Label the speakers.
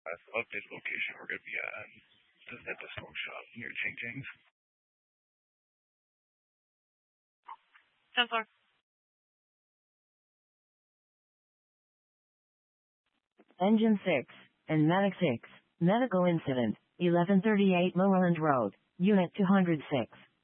Speaker 1: That's the updated location we're gonna be at. This is at the smoke shop near Ching Ching's.
Speaker 2: 10th floor.
Speaker 3: Engine 6 and Medic 6. Medical incident. 1138 Moreland Road. Unit 206.